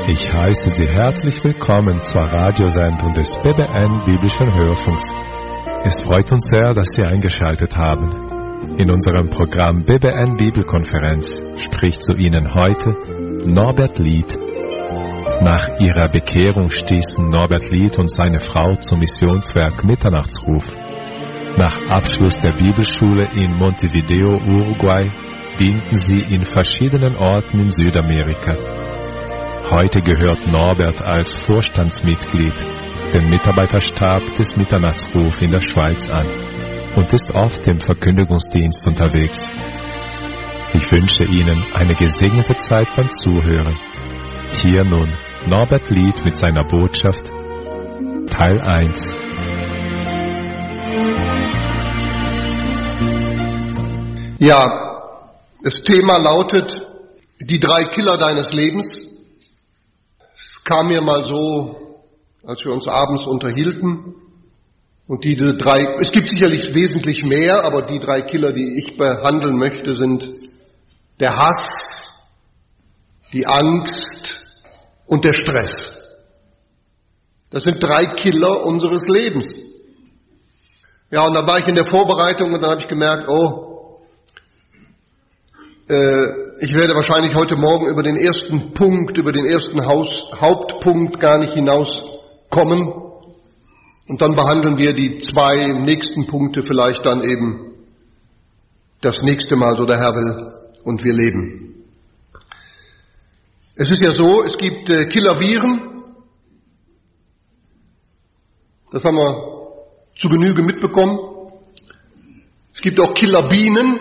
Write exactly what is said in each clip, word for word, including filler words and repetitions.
Ich heiße Sie herzlich willkommen zur Radiosendung des B B N Biblischen Hörfunks. Es freut uns sehr, dass Sie eingeschaltet haben. In unserem Programm B B N Bibelkonferenz spricht zu Ihnen heute Norbert Lied. Nach ihrer Bekehrung stießen Norbert Lied und seine Frau zum Missionswerk Mitternachtsruf. Nach Abschluss der Bibelschule in Montevideo, Uruguay, dienten sie in verschiedenen Orten in Südamerika. Heute gehört Norbert als Vorstandsmitglied dem Mitarbeiterstab des Mitternachtsruf in der Schweiz an und ist oft im Verkündigungsdienst unterwegs. Ich wünsche Ihnen eine gesegnete Zeit beim Zuhören. Hier nun Norbert Lied mit seiner Botschaft, Teil eins. Ja, das Thema lautet, die drei Killer deines Lebens. Es kam mir mal so, als wir uns abends unterhielten. Und diese drei, es gibt sicherlich wesentlich mehr, aber die drei Killer, die ich behandeln möchte, sind der Hass, die Angst und der Stress. Das sind drei Killer unseres Lebens. Ja, und dann war ich in der Vorbereitung und dann habe ich gemerkt, oh, ich werde wahrscheinlich heute Morgen über den ersten Punkt, über den ersten Haus, Hauptpunkt gar nicht hinauskommen. Und dann behandeln wir die zwei nächsten Punkte vielleicht dann eben das nächste Mal, so der Herr will, und wir leben. Es ist ja so, es gibt äh, Killerviren. Das haben wir zu Genüge mitbekommen. Es gibt auch Killerbienen.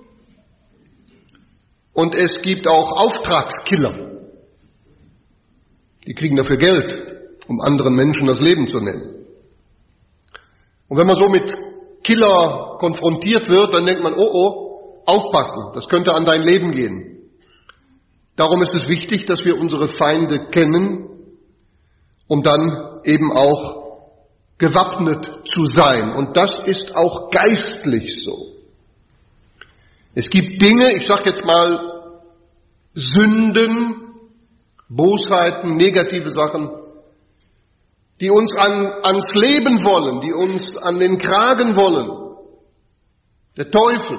Und es gibt auch Auftragskiller. Die kriegen dafür Geld, um anderen Menschen das Leben zu nehmen. Und wenn man so mit Killer konfrontiert wird, dann denkt man, oh oh, aufpassen, das könnte an dein Leben gehen. Darum ist es wichtig, dass wir unsere Feinde kennen, um dann eben auch gewappnet zu sein. Und das ist auch geistlich so. Es gibt Dinge, ich sage jetzt mal Sünden, Bosheiten, negative Sachen, die uns an, ans Leben wollen, die uns an den Kragen wollen. Der Teufel.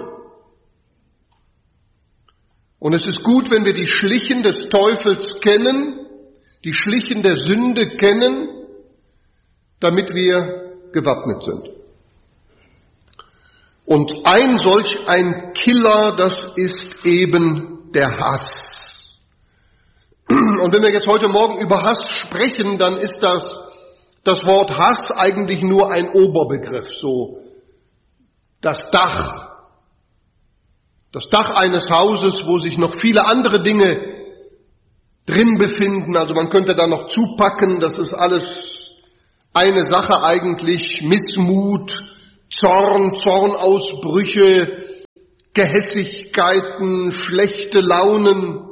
Und es ist gut, wenn wir die Schlichen des Teufels kennen, die Schlichen der Sünde kennen, damit wir gewappnet sind. Und ein solch ein Killer, das ist eben der Hass. Und wenn wir jetzt heute Morgen über Hass sprechen, dann ist das, das Wort Hass eigentlich nur ein Oberbegriff, so das Dach. Das Dach eines Hauses, wo sich noch viele andere Dinge drin befinden. Also man könnte da noch zupacken, das ist alles eine Sache eigentlich, Missmut, Zorn, Zornausbrüche, Gehässigkeiten, schlechte Launen,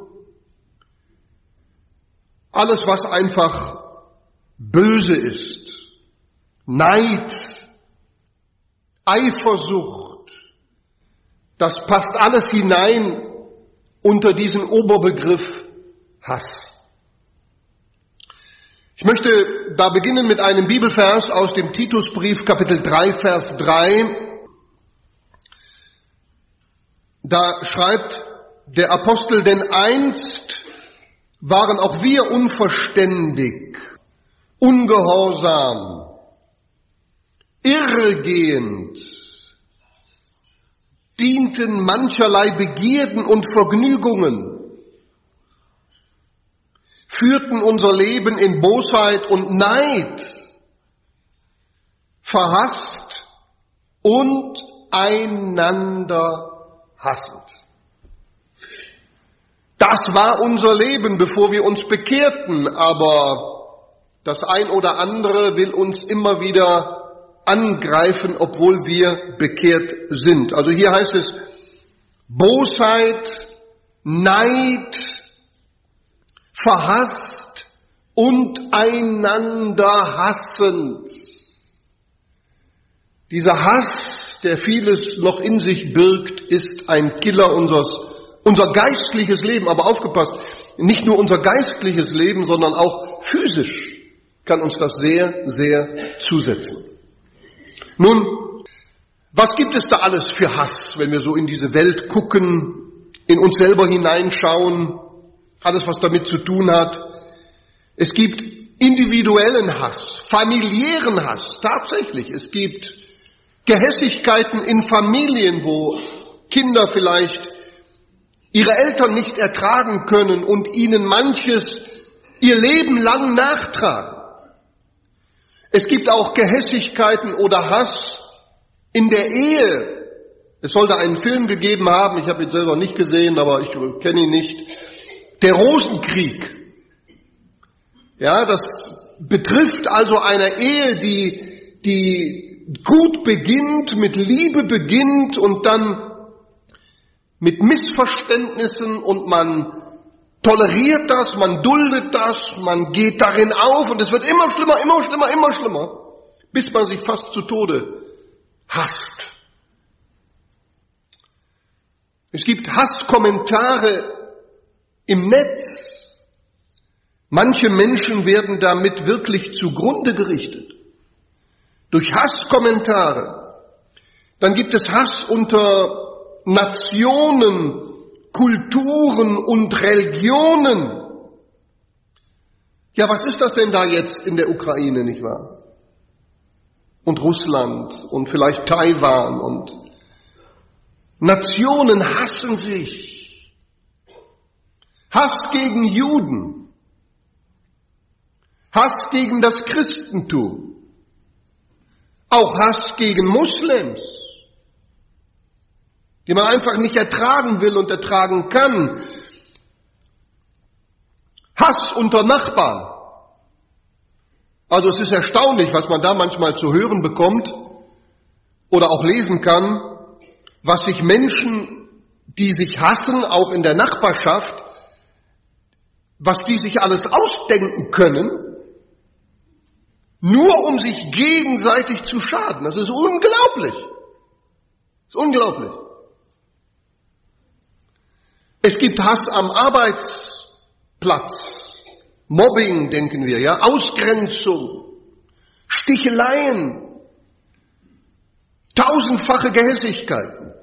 alles, was einfach böse ist, Neid, Eifersucht, das passt alles hinein unter diesen Oberbegriff Hass. Ich möchte da beginnen mit einem Bibelvers aus dem Titusbrief, Kapitel drei, Vers drei. Da schreibt der Apostel, denn einst waren auch wir unverständig, ungehorsam, irregehend, dienten mancherlei Begierden und Vergnügungen, führten unser Leben in Bosheit und Neid, verhasst und einander hassend. Das war unser Leben, bevor wir uns bekehrten, aber das ein oder andere will uns immer wieder angreifen, obwohl wir bekehrt sind. Also hier heißt es Bosheit, Neid, verhasst und einander hassend. Dieser Hass, der vieles noch in sich birgt, ist ein Killer unseres, unser geistliches Leben. Aber aufgepasst, nicht nur unser geistliches Leben, sondern auch physisch kann uns das sehr, sehr zusetzen. Nun, was gibt es da alles für Hass, wenn wir so in diese Welt gucken, in uns selber hineinschauen, alles, was damit zu tun hat? Es gibt individuellen Hass, familiären Hass, tatsächlich. Es gibt Gehässigkeiten in Familien, wo Kinder vielleicht ihre Eltern nicht ertragen können und ihnen manches ihr Leben lang nachtragen. Es gibt auch Gehässigkeiten oder Hass in der Ehe. Es sollte einen Film gegeben haben, ich habe ihn selber nicht gesehen, aber ich kenne ihn nicht. Der Rosenkrieg. Ja, das betrifft also eine Ehe, die, die gut beginnt, mit Liebe beginnt und dann mit Missverständnissen und man toleriert das, man duldet das, man geht darin auf und es wird immer schlimmer, immer schlimmer, immer schlimmer, bis man sich fast zu Tode hasst. Es gibt Hasskommentare im Netz. Manche Menschen werden damit wirklich zugrunde gerichtet. Durch Hasskommentare. Dann gibt es Hass unter Nationen, Kulturen und Religionen. Ja, was ist das denn da jetzt in der Ukraine, nicht wahr? Und Russland und vielleicht Taiwan und Nationen hassen sich. Hass gegen Juden. Hass gegen das Christentum. Auch Hass gegen Moslems, die man einfach nicht ertragen will und ertragen kann. Hass unter Nachbarn. Also es ist erstaunlich, was man da manchmal zu hören bekommt oder auch lesen kann, was sich Menschen, die sich hassen, auch in der Nachbarschaft, was die sich alles ausdenken können, nur um sich gegenseitig zu schaden. Das ist unglaublich. Das ist unglaublich. Es gibt Hass am Arbeitsplatz. Mobbing, denken wir, ja, Ausgrenzung, Sticheleien, tausendfache Gehässigkeiten.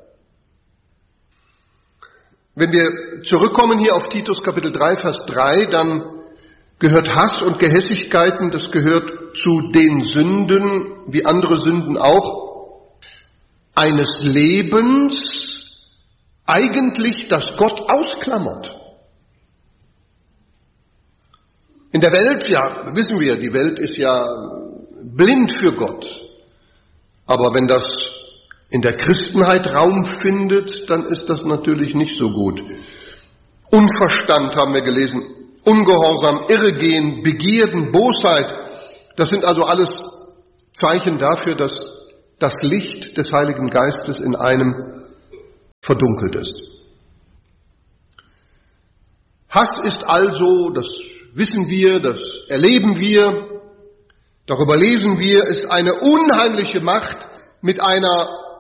Wenn wir zurückkommen hier auf Titus Kapitel drei, Vers drei, dann gehört Hass und Gehässigkeiten, das gehört zu den Sünden, wie andere Sünden auch, eines Lebens eigentlich, das Gott ausklammert. In der Welt, ja, wissen wir, die Welt ist ja blind für Gott. Aber wenn das in der Christenheit Raum findet, dann ist das natürlich nicht so gut. Unverstand haben wir gelesen, Ungehorsam, Irregehen, Begierden, Bosheit, das sind also alles Zeichen dafür, dass das Licht des Heiligen Geistes in einem verdunkelt ist. Hass ist also, das wissen wir, das erleben wir, darüber lesen wir, ist eine unheimliche Macht mit einer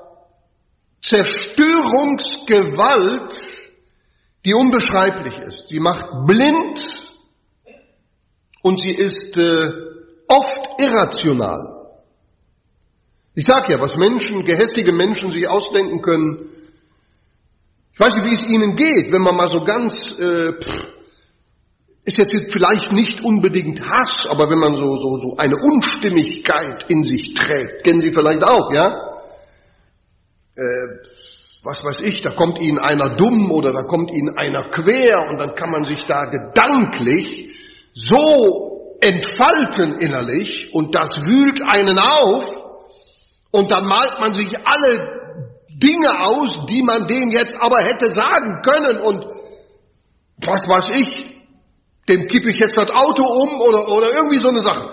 Zerstörungsgewalt, die unbeschreiblich ist. Sie macht blind und sie ist äh, oft irrational. Ich sage ja, was Menschen, gehässige Menschen sich ausdenken können. Ich weiß nicht, wie es ihnen geht, wenn man mal so ganz, äh, pff, ist jetzt vielleicht nicht unbedingt Hass, aber wenn man so, so, so eine Unstimmigkeit in sich trägt, kennen Sie vielleicht auch, ja? Äh, was weiß ich, da kommt Ihnen einer dumm oder da kommt Ihnen einer quer und dann kann man sich da gedanklich so entfalten innerlich und das wühlt einen auf und dann malt man sich alle Dinge aus, die man denen jetzt aber hätte sagen können und was weiß ich, dem kippe ich jetzt das Auto um oder, oder irgendwie so eine Sache.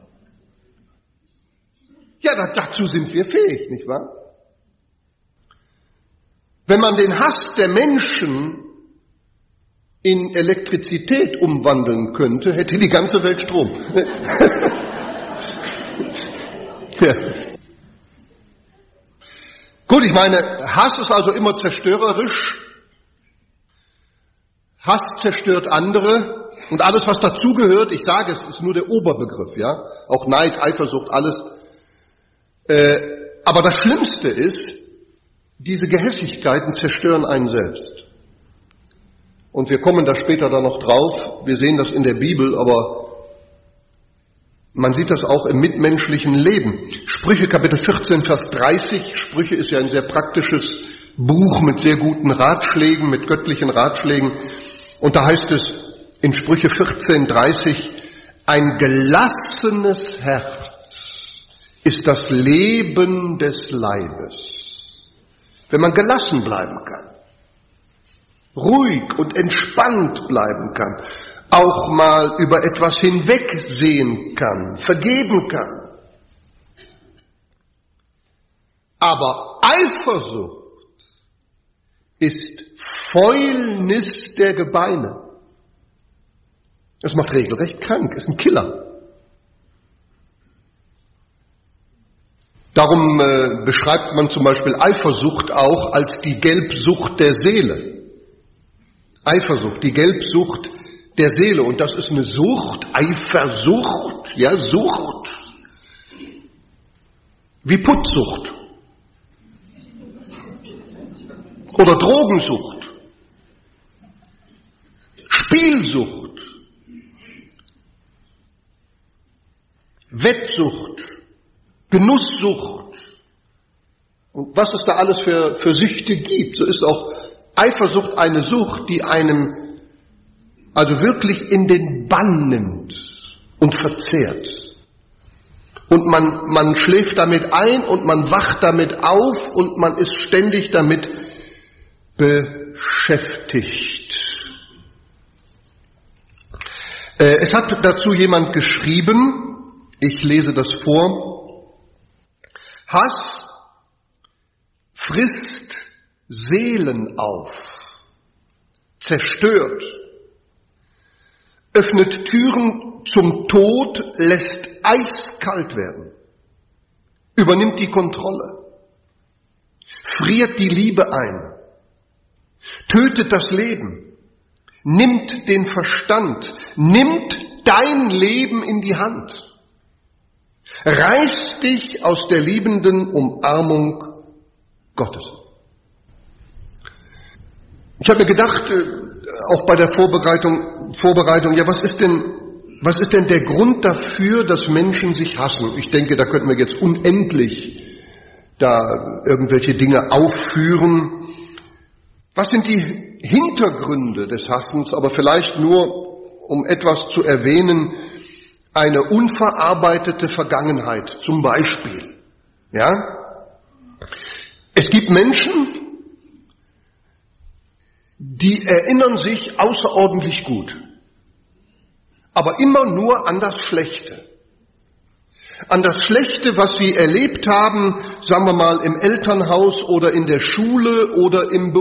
Ja, da, dazu sind wir fähig, nicht wahr? Wenn man den Hass der Menschen in Elektrizität umwandeln könnte, hätte die ganze Welt Strom. Ja. Gut, ich meine, Hass ist also immer zerstörerisch. Hass zerstört andere und alles, was dazugehört, ich sage es, ist nur der Oberbegriff, ja, auch Neid, Eifersucht, alles. Äh, aber das Schlimmste ist, diese Gehässigkeiten zerstören einen selbst. Und wir kommen da später dann noch drauf, wir sehen das in der Bibel, aber man sieht das auch im mitmenschlichen Leben. Sprüche Kapitel vierzehn, Vers dreißig, Sprüche ist ja ein sehr praktisches Buch mit sehr guten Ratschlägen, mit göttlichen Ratschlägen. Und da heißt es in Sprüche vierzehn, dreißig, ein gelassenes Herz ist das Leben des Leibes. Wenn man gelassen bleiben kann, ruhig und entspannt bleiben kann, auch mal über etwas hinwegsehen kann, vergeben kann. Aber Eifersucht ist Fäulnis der Gebeine. Das macht regelrecht krank, ist ein Killer. Darum äh, beschreibt man zum Beispiel Eifersucht auch als die Gelbsucht der Seele. Eifersucht, die Gelbsucht der Seele. Und das ist eine Sucht, Eifersucht, ja, Sucht. Wie Putzsucht. Oder Drogensucht. Spielsucht. Wettsucht. Genusssucht. Und was es da alles für, für Süchte gibt. So ist auch Eifersucht eine Sucht, die einem also wirklich in den Bann nimmt und verzehrt. Und man, man schläft damit ein und man wacht damit auf und man ist ständig damit beschäftigt. Äh, es hat dazu jemand geschrieben, ich lese das vor, Hass frisst Seelen auf, zerstört, öffnet Türen zum Tod, lässt eiskalt werden, übernimmt die Kontrolle, friert die Liebe ein, tötet das Leben, nimmt den Verstand, nimmt dein Leben in die Hand, reißt dich aus der liebenden Umarmung Gottes. Ich habe mir gedacht, auch bei der Vorbereitung, Vorbereitung, ja, was ist denn, was ist denn der Grund dafür, dass Menschen sich hassen? Ich denke, da könnten wir jetzt unendlich da irgendwelche Dinge aufführen. Was sind die Hintergründe des Hassens? Aber vielleicht nur, um etwas zu erwähnen, eine unverarbeitete Vergangenheit, zum Beispiel. Ja? Es gibt Menschen, die erinnern sich außerordentlich gut, aber immer nur an das Schlechte. An das Schlechte, was sie erlebt haben, sagen wir mal im Elternhaus oder in der Schule oder im Beruf.